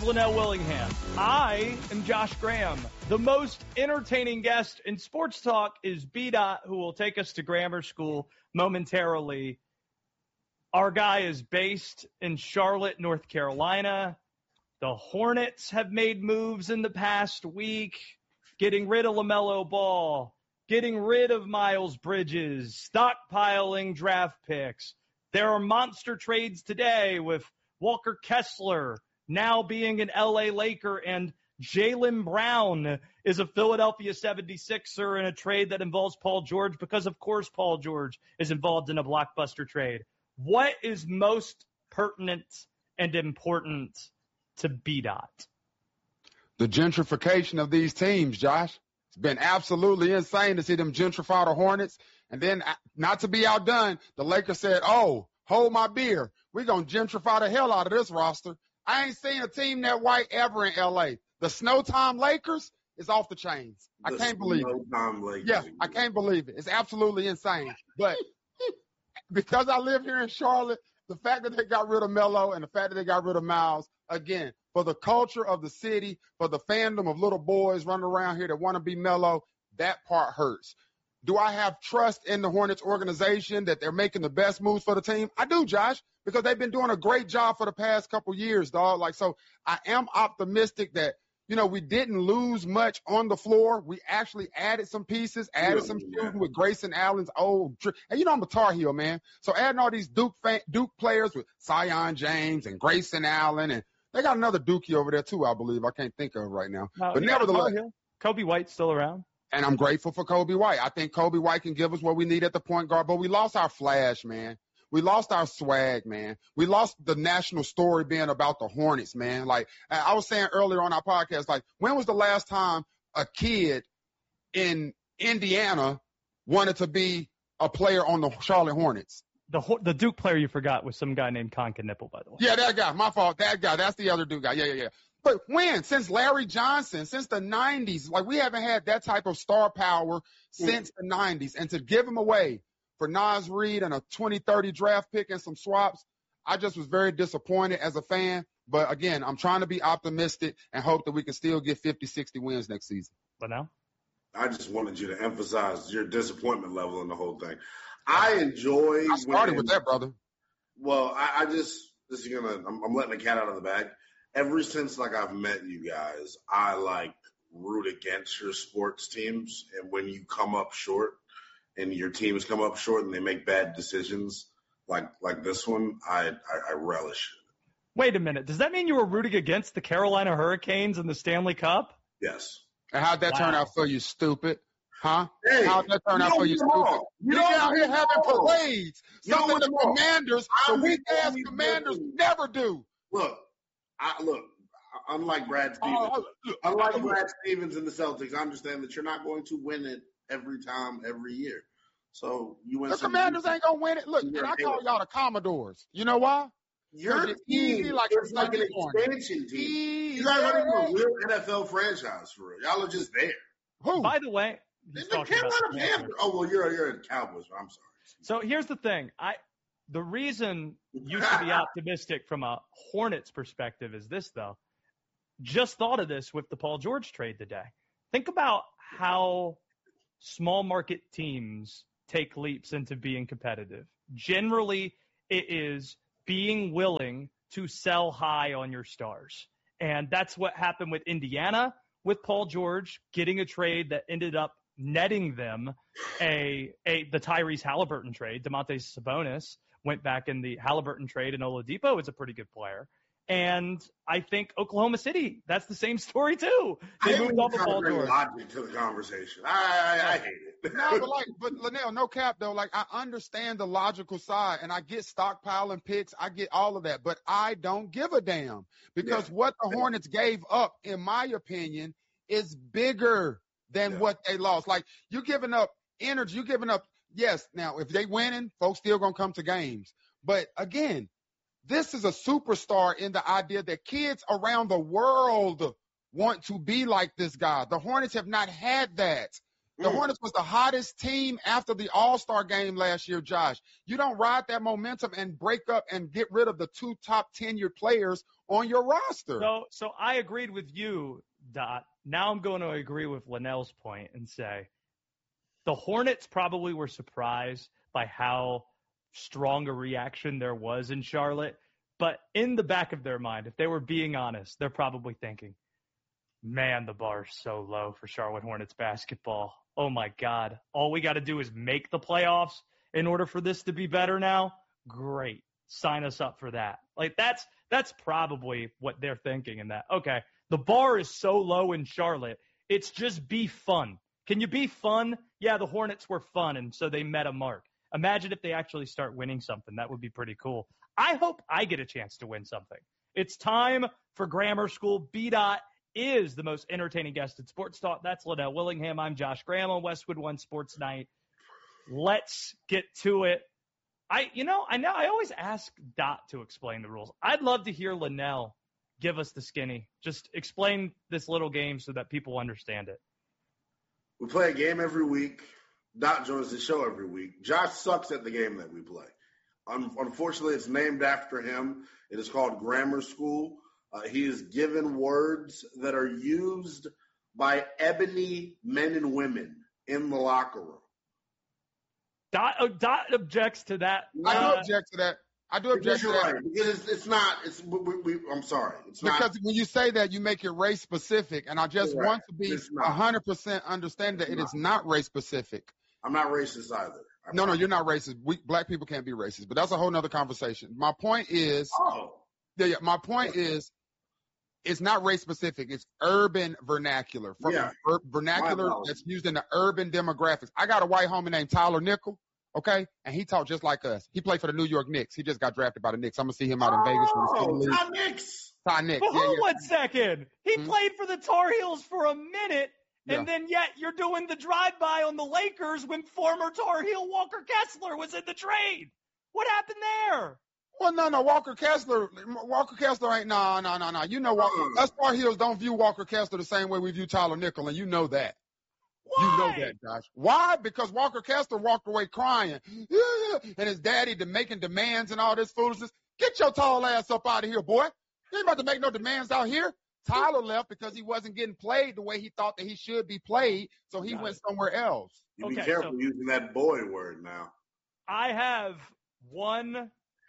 Linnell Willingham. I am Josh Graham. The most entertaining guest in sports talk is B-Dot, who will take us to grammar school momentarily. Our guy is based in Charlotte, North Carolina. The Hornets have made moves in the past week, getting rid of LaMelo Ball, getting rid of Miles Bridges, stockpiling draft picks. There are monster trades today with Walker Kessler now being an LA Laker, and Jaylen Brown is a Philadelphia 76er in a trade that involves Paul George because, of course, Paul George is involved in a blockbuster trade. What is most pertinent and important to B-Dot? The gentrification of these teams, Josh. It's been absolutely insane to see them gentrify the Hornets. And then, not to be outdone, the Lakers said, oh, hold my beer. We're going to gentrify the hell out of this roster. I ain't seen a team that white ever in L.A. The Snowtime Lakers is off the chains. I can't believe it. Yeah, I can't believe it. It's absolutely insane. But because I live here in Charlotte, the fact that they got rid of Melo and the fact that they got rid of Miles, again, for the culture of the city, for the fandom of little boys running around here that want to be Melo, that part hurts. Do I have trust in the Hornets organization that they're making the best moves for the team? I do, Josh, because they've been doing a great job for the past couple years, dog. So I am optimistic that, we didn't lose much on the floor. We actually added some pieces, some shooting with Grayson Allen's old – and I'm a Tar Heel, man. So adding all these Duke players with Zion James and Grayson Allen, and they got another Dookie over there too, I believe. I can't think of right now. But nevertheless – Kobe White's still around. And I'm grateful for Kobe White. I think Kobe White can give us what we need at the point guard, but we lost our flash, man. We lost our swag, man. We lost the national story being about the Hornets, man. Like I was saying earlier on our podcast, when was the last time a kid in Indiana wanted to be a player on the Charlotte Hornets? The Duke player you forgot was some guy named Conka Nipple, by the way. Yeah, that guy. My fault. That guy. That's the other Duke guy. Yeah. But when? Since Larry Johnson, since the 90s. We haven't had that type of star power since the 90s. And to give him away for Naz Reid and a 2030 draft pick and some swaps, I just was very disappointed as a fan. But, again, I'm trying to be optimistic and hope that we can still get 50, 60 wins next season. But now? I just wanted you to emphasize your disappointment level in the whole thing. I started with that, brother. Well, I'm letting the cat out of the bag. Ever since I've met you guys, I root against your sports teams, and when you come up short and your teams come up short and they make bad decisions like this one, I relish it. Wait a minute. Does that mean you were rooting against the Carolina Hurricanes in the Stanley Cup? Yes. And how'd that turn out for you, stupid? Huh? Hey, how'd that turn out for you, stupid? You're out here having parades. Something the Commanders, the weak-ass Commanders never do. Look, unlike Brad Stevens, Brad Stevens and the Celtics, I understand that you're not going to win it every time, every year. So you win. The Commanders ain't gonna win it. Look, I call y'all the Commodores. You know why? Your team is like an expansion team. You guys are a real NFL franchise for real. Y'all are just there. Who? By the way, the Carolina Panthers. Oh well, you're a Cowboys. I'm sorry. So here's the thing. The reason you should be optimistic from a Hornets perspective is this, though. Just thought of this with the Paul George trade today. Think about how small market teams take leaps into being competitive. Generally, it is being willing to sell high on your stars. And that's what happened with Indiana with Paul George getting a trade that ended up netting them the Tyrese Halliburton trade. Domantas Sabonis went back in the Halliburton trade, and Oladipo is a pretty good player. And I think Oklahoma City, that's the same story too. They moved off of Paul George. Logic to the conversation. I hate it. No, but Linnell, no cap though. I understand the logical side, and I get stockpiling picks. I get all of that, but I don't give a damn because what the Hornets gave up, in my opinion, is bigger than what they lost. You're giving up energy. You're giving up. Yes. Now, if they winning, folks still gonna come to games. But again, this is a superstar in the idea that kids around the world want to be like this guy. The Hornets have not had that. The Hornets was the hottest team after the All-Star game last year, Josh. You don't ride that momentum and break up and get rid of the 2 top tenured players on your roster. So I agreed with you, Dot. Now I'm going to agree with Linnell's point and say the Hornets probably were surprised by how strong a reaction there was in Charlotte. But in the back of their mind, if they were being honest, they're probably thinking, man, the bar's so low for Charlotte Hornets basketball. Oh, my God. All we got to do is make the playoffs in order for this to be better now? Great. Sign us up for that. Like, that's probably what they're thinking in that. Okay, the bar is so low in Charlotte, it's just be fun. Can you be fun? Yeah, the Hornets were fun, and so they met a mark. Imagine if they actually start winning something. That would be pretty cool. I hope I get a chance to win something. It's time for Grammar School. B-Dot is the most entertaining guest at Sports Talk. That's Linnell Willingham. I'm Josh Graham on Westwood One Sports Night. Let's get to it. I always ask Dot to explain the rules. I'd love to hear Linnell give us the skinny. Just explain this little game so that people understand it. We play a game every week. Dot joins the show every week. Josh sucks at the game that we play. Unfortunately, it's named after him. It is called Grammar School. He is given words that are used by ebony men and women in the locker room. Dot objects to that. I do object to that. Right, because it's not. I'm sorry. It's because not, when you say that, you make it race specific, and I just want to be 100% understand that it is not race specific. I'm not racist either. No, you're not racist. Black people can't be racist, but that's a whole nother conversation. My point is, my point is, it's not race specific. It's urban vernacular. Vernacular that's used in the urban demographics. I got a white homie named Tyler Nickel, okay? And he talked just like us. He played for the New York Knicks. He just got drafted by the Knicks. I'm going to see him out in Vegas. Ty Knicks. But hold 1 second. He played for the Tar Heels for a minute, and then yet you're doing the drive-by on the Lakers when former Tar Heel Walker Kessler was in the trade. What happened there? Well, no. Walker Kessler ain't, no. You know, us Tar Heels don't view Walker Kessler the same way we view Tyler Nickel, and you know that. Why? You know that, Josh. Why? Because Walker Kessler walked away crying, and his daddy making demands and all this foolishness. Get your tall ass up out of here, boy. You ain't about to make no demands out here. Tyler left because he wasn't getting played the way he thought that he should be played, so he went somewhere else. You be careful using that boy word now. I have one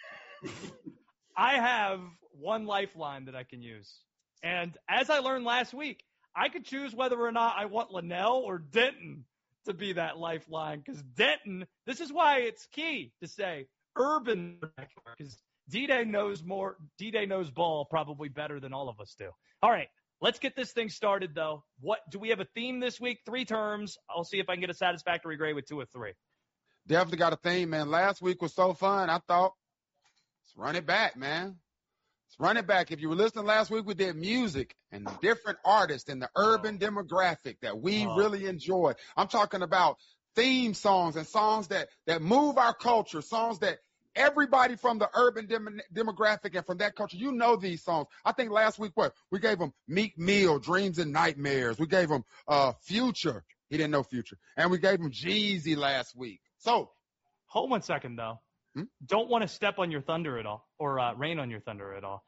lifeline that I can use. And as I learned last week, I could choose whether or not I want Linnell or Denton to be that lifeline. Because Denton, this is why it's key to say urban, because D-Day knows ball probably better than all of us do. All right, let's get this thing started, though. What do we have a theme this week? 3 terms. I'll see if I can get a satisfactory grade with 2 or 3. Definitely got a theme, man. Last week was so fun. I thought, let's run it back, man. Let's run it back. If you were listening last week, we did music and different artists in the urban demographic that we really enjoy. I'm talking about theme songs and songs that move our culture, songs that everybody from the urban demographic and from that culture, you know these songs. I think last week, we gave them Meek Mill, Dreams and Nightmares. We gave them Future. He didn't know Future. And we gave him Jeezy last week. So, hold 1 second, though. Don't want to step on your thunder at all or rain on your thunder at all.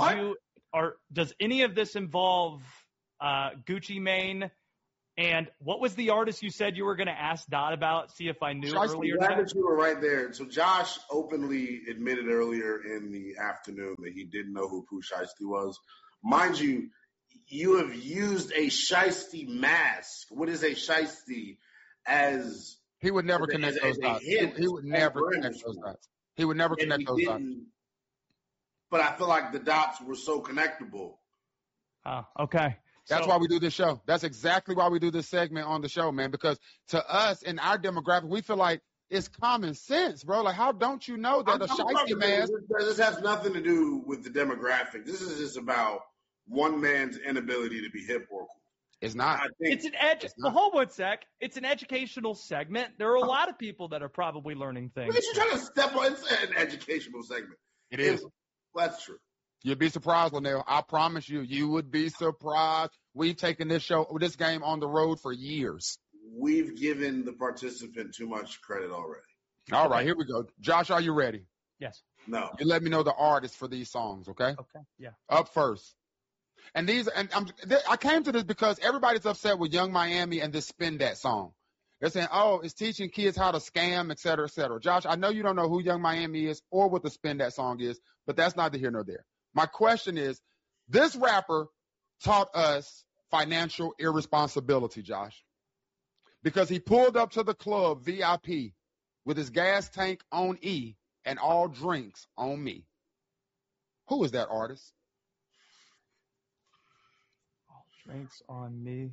Does any of this involve Gucci Mane? And what was the artist you said you were going to ask Dot about? See if I knew earlier. Glad that you were right there. So Josh openly admitted earlier in the afternoon that he didn't know who Pooh Shiesty was. Mind you, you have used a Shiesty mask. What is a Shiesty as? He would never connect those dots. He would never connect those dots. He would never connect those dots. But I feel like the dots were so connectable. Oh, okay. That's why we do this show. That's exactly why we do this segment on the show, man, because to us in our demographic, we feel like it's common sense, bro. Like, how don't you know that a Shiesty mask? This has nothing to do with the demographic. This is just about one man's inability to be hip or cool. It's not. It's hold 1 sec. It's an educational segment. There are a lot of people that are probably learning things. You're trying to step on. It's an educational segment. It is. That's true. You'd be surprised, Linnell. I promise you, you would be surprised. We've taken this game on the road for years. we've given the participant too much credit already. All right, here we go. Josh, are you ready? Yes. No. You let me know the artists for these songs, okay? Okay. Yeah. Up first. And I came to this because everybody's upset with Young Miami and this Spin That song. They're saying, oh, it's teaching kids how to scam, et cetera, et cetera. Josh, I know you don't know who Young Miami is or what the Spin That song is, but that's neither here nor there. My question is, this rapper taught us financial irresponsibility, Josh, because he pulled up to the club VIP with his gas tank on E and all drinks on me. Who is that artist? All drinks on me.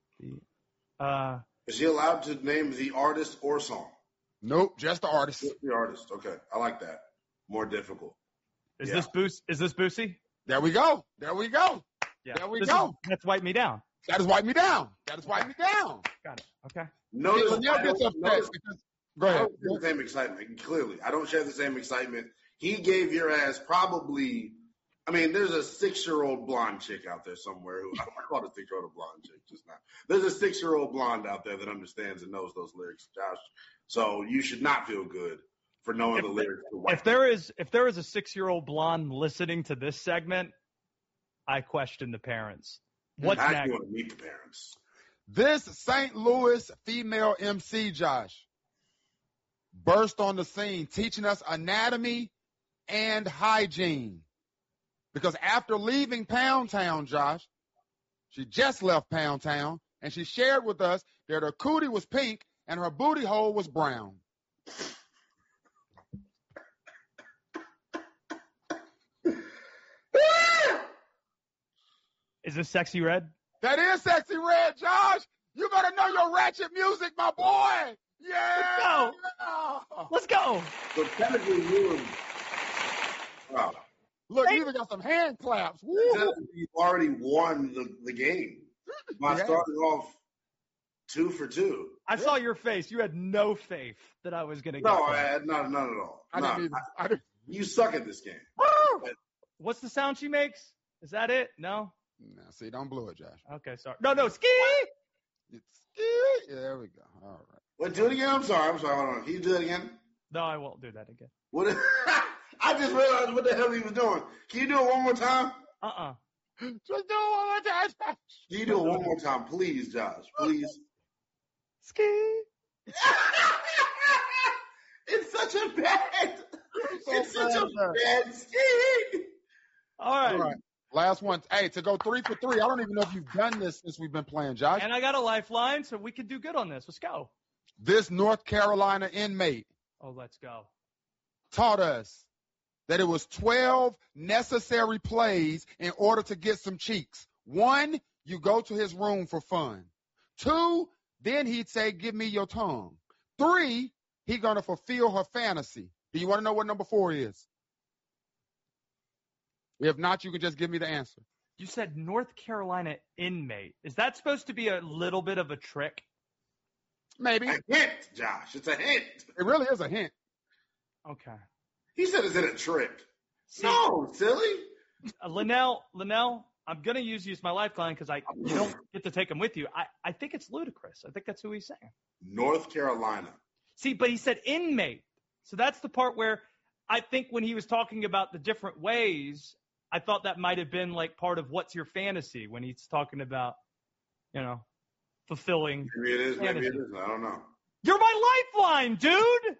Is he allowed to name the artist or song? Nope, just the artist. Just the artist. Okay, I like that. More difficult. Is this Boosie? There we go. There we go. Yeah. There we go. That's Wipe Me Down. That is Wipe Me Down. That is Wipe Me Down. Got it. Okay. Notice Laniel gets upset because, go ahead. I don't share the same excitement. Clearly, I don't share the same excitement. He gave your ass probably. I mean, there's a 6-year-old blonde chick out there somewhere who I called a 6-year-old blonde chick just now. There's a 6-year-old blonde out there that understands and knows those lyrics, Josh. So you should not feel good for knowing the lyrics. If there is a 6-year-old blonde listening to this segment, I question the parents. What's next? I want to meet the parents. This St. Louis female MC, Josh, burst on the scene teaching us anatomy and hygiene. Because after leaving Pound Town, Josh, she just left Pound Town, and she shared with us that her cootie was pink and her booty hole was brown. Is this Sexy Red? That is Sexy Red, Josh. You better know your ratchet music, my boy. Yeah. Let's go. So technically, wow. Look, you even got some hand claps. Woo. You've already won the game by starting off 2 for 2. I saw your face. You had no faith that I was going to get No, I had none at all. I didn't. You suck at this game. What's the sound she makes? Is that it? No? No, see, don't blow it, Josh. Okay, sorry. No, ski! It's ski. Yeah, there we go. All right. Wait, do it again? I'm sorry. Hold on. Can you do it again? No, I won't do that again. What? I just realized what the hell he was doing. Can you do it one more time? Just do it one more time. Can you do it one more time, please, Josh? Please. Ski. It's such a bad ski. All right. Last one. Hey, to go 3 for 3. I don't even know if you've done this since we've been playing, Josh. And I got a lifeline, so we can do good on this. Let's go. This North Carolina inmate let's go. taught us that it was 12 necessary plays in order to get some cheeks. 1, you go to his room for fun. 2, then he'd say, give me your tongue. 3, he gonna fulfill her fantasy. Do you want to know what number 4 is? If not, you can just give me the answer. You said North Carolina inmate. Is that supposed to be a little bit of a trick? Maybe. A hint, Josh. It's a hint. It really is a hint. Okay. He said it's in a trick. See, No, silly. Linnell, I'm going to use you as my lifeline because you don't get to take him with you. I think it's Ludacris. I think that's who he's saying. North Carolina. See, but he said inmate. So that's the part where I think when he was talking about the different ways, I thought that might have been like part of what's your fantasy when he's talking about, fulfilling. Maybe it is. fantasy. Maybe it isn't. I don't know. You're my lifeline, dude.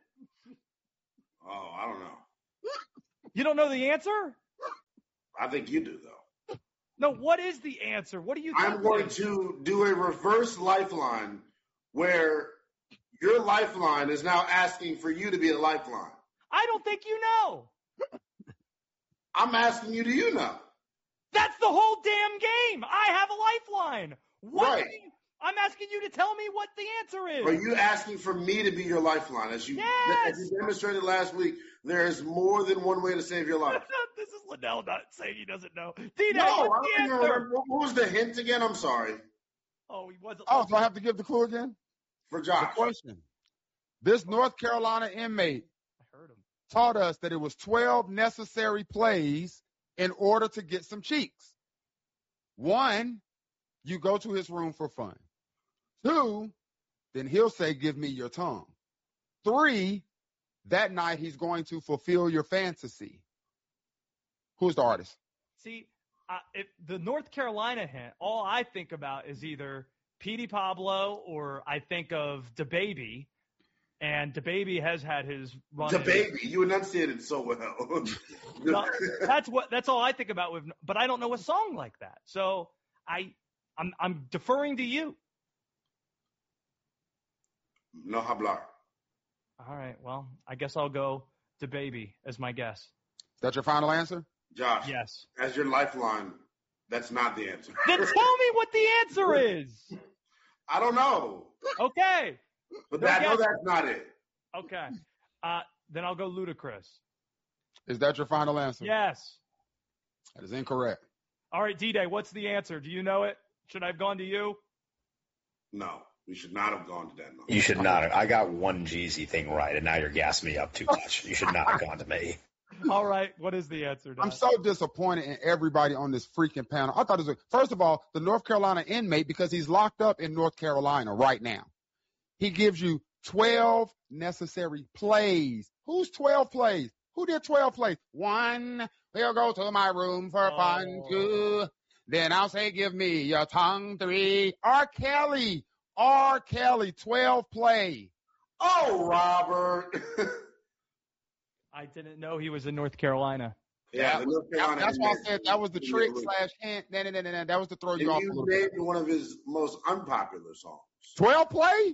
Oh, I don't know. You don't know the answer? I think you do, though. No, what is the answer? What do you think? I'm going to do a reverse lifeline where your lifeline is now asking for you to be a lifeline. I don't think you know. I'm asking you, do you know? That's the whole damn game. I have a lifeline. Right. I'm asking you to tell me what the answer is. Are you asking for me to be your lifeline? As you demonstrated last week, there is more than one way to save your life. This is Linnell not saying he doesn't know. Dino, No, I what's don't the even answer? remember. What was the hint again? I'm sorry. Oh, he wasn't. Oh, do I have to give the clue again? For The Josh. question. This North Carolina inmate I heard him. taught us that it was 12 necessary plays in order to get some cheeks. 1, you go to his room for fun. 2, then he'll say, give me your tongue. 3, that night he's going to fulfill your fantasy. Who's the artist? See, if the North Carolina hint, all I think about is either Petey Pablo or I think of DaBaby. And DaBaby has had his run. DaBaby, you enunciated so well. No, that's all I think about with, but I don't know a song like that. So I'm deferring to you. No hablar. All right. Well, I guess I'll go DaBaby as my guess. Is that your final answer? Josh. Yes. As your lifeline, that's not the answer. Then tell me what the answer is. I don't know. Okay. But that's not it. Okay. Then I'll go Ludacris. Is that your final answer? Yes. That is incorrect. All right, D-Day, what's the answer? Do you know it? Should I have gone to you? No, we should not have gone to that. No. You should not have. I got one Jeezy thing right, and now you're gassing me up too much. You should not have gone to me. All right, what is the answer, Don? I'm so disappointed in everybody on this freaking panel. I thought it was, first of all, the North Carolina inmate, because he's locked up in North Carolina right now. He gives you 12 necessary plays. Who's 12 plays? Who did 12 plays? 1, we'll go to my room for fun. 2, then I'll say, give me your tongue. 3, R. Kelly, 12 play. Oh, Robert. I didn't know he was in North Carolina. Yeah, that's why I said that was the trick / hint. No. That was to throw you off a little bit. You named one of his most unpopular songs. 12 play?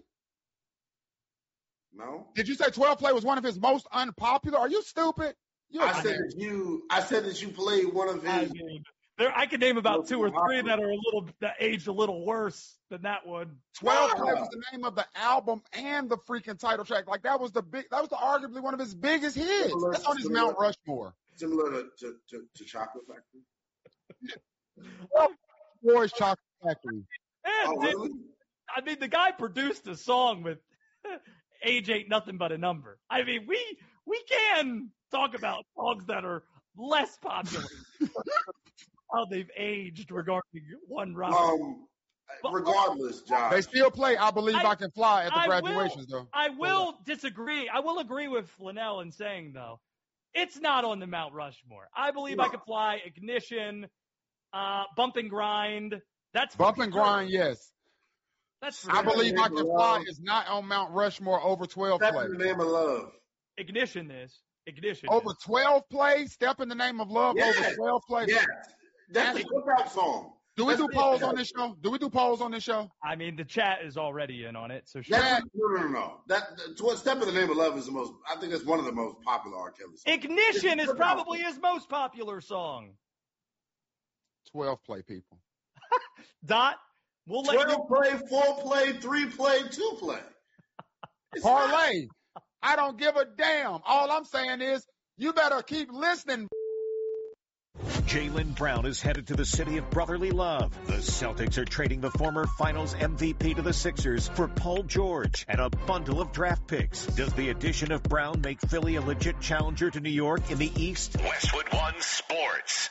No. Did you say 12 play was one of his most unpopular? Are you stupid? I said that you played one of his. I could name about 2 or 3 that aged a little worse than that one. 12 play was the name of the album and the freaking title track. Like that was arguably one of his biggest hits. That's on his Mount Rushmore. Similar to Chocolate Factory. Boys Chocolate Factory. Really? I mean, the guy produced a song with age ain't nothing but a number. I mean, we can talk about songs that are less popular. How they've aged regarding one round. Regardless, Josh. They still play I Believe I Can Fly at the graduations, though. I will disagree. I will agree with Flanell in saying, though, it's not on the Mount Rushmore. I Believe I Can Fly, Ignition, Bump and Grind. That's Bump and Grind, yes. That's I Believe I Can Fly is not on Mount Rushmore over 12 play. Step in the Name of Love. Ignition is. Over 12 plays? Step in the Name of Love over 12 plays? Yeah. That's a cookout song. Do we do polls on this show? I mean, the chat is already in on it. So sure. No. Step in the Name of Love is I think it's one of the most popular R. Kelly songs. Ignition is probably his most popular song. 12 play, people. Dot. We'll let 12 play, 4 play, 3 play, 2 play. Parlay. I don't give a damn. All I'm saying is you better keep listening. Jaylen Brown is headed to the city of brotherly love. The Celtics are trading the former finals MVP to the Sixers for Paul George and a bundle of draft picks. Does the addition of Brown make Philly a legit challenger to New York in the East? Westwood One Sports.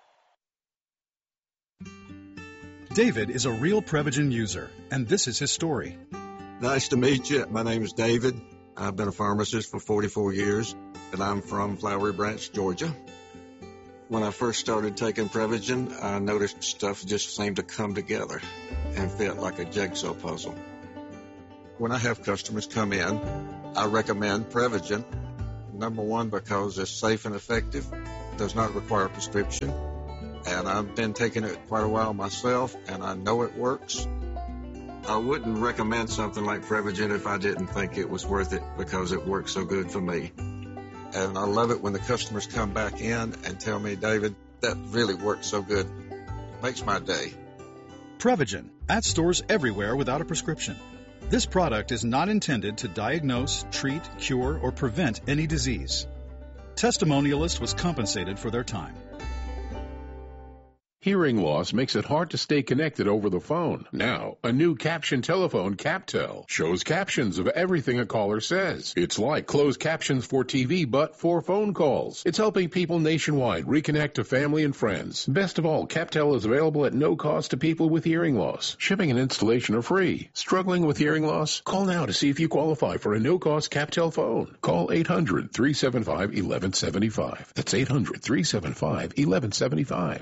David is a real Prevagen user, and this is his story. Nice to meet you. My name is David. I've been a pharmacist for 44 years, and I'm from Flowery Branch, Georgia. When I first started taking Prevagen, I noticed stuff just seemed to come together and fit like a jigsaw puzzle. When I have customers come in, I recommend Prevagen. Number one, because it's safe and effective, does not require a prescription, and I've been taking it quite a while myself, and I know it works. I wouldn't recommend something like Prevagen if I didn't think it was worth it because it works so good for me. And I love it when the customers come back in and tell me, David, that really works so good. It makes my day. Prevagen, at stores everywhere without a prescription. This product is not intended to diagnose, treat, cure, or prevent any disease. Testimonialist was compensated for their time. Hearing loss makes it hard to stay connected over the phone. Now, a new caption telephone, CapTel, shows captions of everything a caller says. It's like closed captions for TV, but for phone calls. It's helping people nationwide reconnect to family and friends. Best of all, CapTel is available at no cost to people with hearing loss. Shipping and installation are free. Struggling with hearing loss? Call now to see if you qualify for a no-cost CapTel phone. Call 800-375-1175. That's 800-375-1175.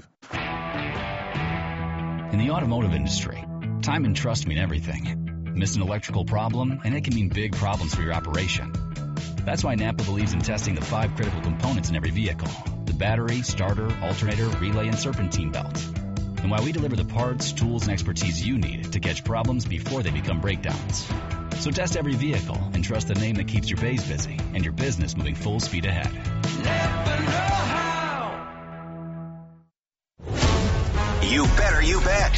In the automotive industry, time and trust mean everything. Miss an electrical problem, and it can mean big problems for your operation. That's why Napa believes in testing the 5 critical components in every vehicle: the battery, starter, alternator, relay, and serpentine belt. And why we deliver the parts, tools, and expertise you need to catch problems before they become breakdowns. So test every vehicle and trust the name that keeps your bays busy and your business moving full speed ahead. Never know how. You better, you bet.